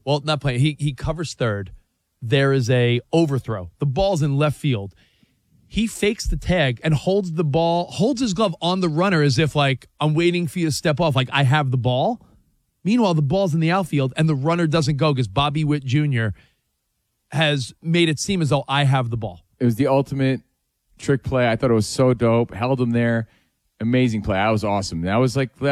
Well, not playing. He covers third. There is a overthrow. The ball's in left field. He fakes the tag and holds the ball, holds his glove on the runner as if like, I'm waiting for you to step off. Like, I have the ball. Meanwhile, the ball's in the outfield and the runner doesn't go because Bobby Witt Jr. has made it seem as though I have the ball. It was the ultimate trick play. I thought it was so dope. Held him there. Amazing play. That was awesome. That was like